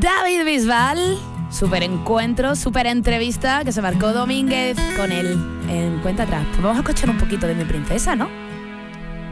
David Bisbal, súper encuentro, súper entrevista que se marcó Domínguez con él en Cuenta Atrás. Pues vamos a escuchar un poquito de Mi Princesa, ¿no?